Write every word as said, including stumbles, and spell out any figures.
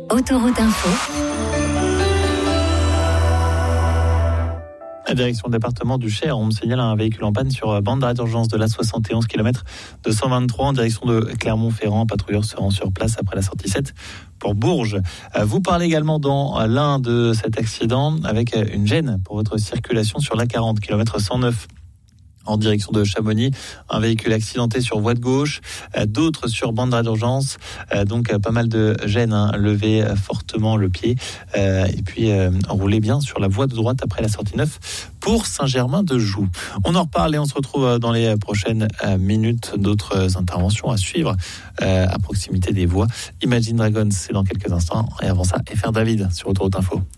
Autoroute Info. La direction département du Cher, on me signale un véhicule en panne sur bande d'arrêt d'urgence de l'A soixante et onze, kilomètre deux cent vingt-trois, en direction de Clermont-Ferrand. Un patrouilleur se rend sur place après la sortie sept pour Bourges. Vous parlez également dans l'un de cet accident avec une gêne pour votre circulation sur l'A quarante, kilomètre cent neuf. En direction de Chamonix, un véhicule accidenté sur voie de gauche, d'autres sur bande d'arrêt d'urgence, donc pas mal de gêne, hein. Levez fortement le pied et puis roulez bien sur la voie de droite après la sortie neuf pour Saint-Germain-de-Joux. On en reparle et on se retrouve dans les prochaines minutes. D'autres interventions à suivre à proximité des voies. Imagine Dragons, c'est dans quelques instants. Et avant ça, F R David sur Autoroute Info.